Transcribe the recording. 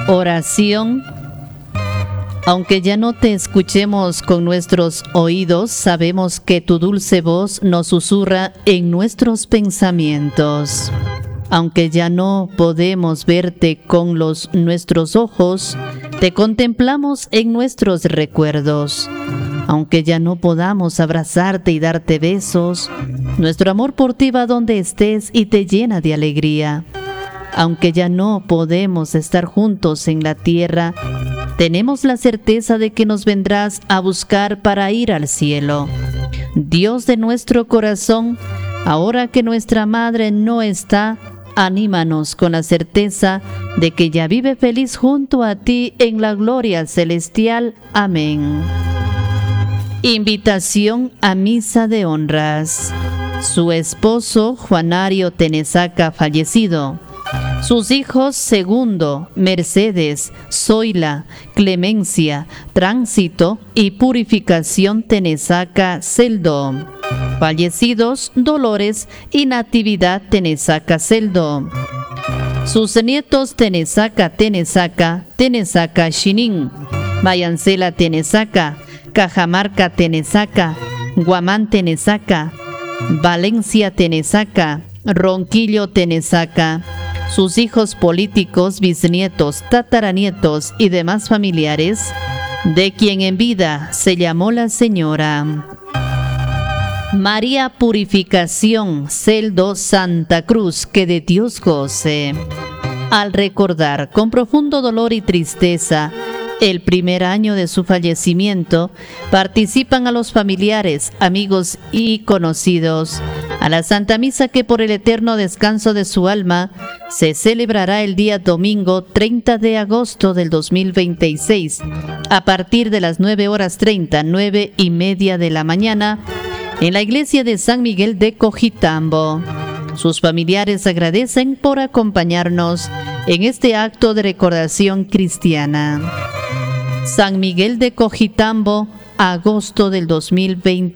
Oración. Aunque ya no te escuchemos con nuestros oídos, sabemos que tu dulce voz nos susurra en nuestros pensamientos. Aunque ya no podemos verte con nuestros ojos, te contemplamos en nuestros recuerdos. Aunque ya no podamos abrazarte y darte besos, nuestro amor por ti va donde estés y te llena de alegría. Aunque ya no podemos estar juntos en la tierra, tenemos la certeza de que nos vendrás a buscar para ir al cielo. Dios de nuestro corazón, ahora que nuestra madre no está, anímanos con la certeza de que ya vive feliz junto a ti en la gloria celestial. Amén. Invitación a misa de honras. Su esposo, Juanario Tenesaca, fallecido. Sus hijos Segundo, Mercedes, Zoila, Clemencia, Tránsito y Purificación Tenesaca Celdo. Fallecidos Dolores y Natividad Tenesaca Celdo. Sus nietos Tenesaca Shinin, Mayancela Tenesaca, Cajamarca Tenesaca, Guamán Tenesaca, Valencia Tenesaca, Ronquillo Tenesaca. Sus hijos políticos, bisnietos, tataranietos y demás familiares, de quien en vida se llamó la señora María Purificación Celdo Santa Cruz, que de Dios goce. Al recordar con profundo dolor y tristeza el primer año de su fallecimiento, participan a los familiares, amigos y conocidos a la Santa Misa que por el eterno descanso de su alma se celebrará el día domingo 30 de agosto del 2026 a partir de las 9:30, 9:30 de la mañana en la iglesia de San Miguel de Cojitambo. Sus familiares agradecen por acompañarnos en este acto de recordación cristiana. San Miguel de Cojitambo, agosto del 2026.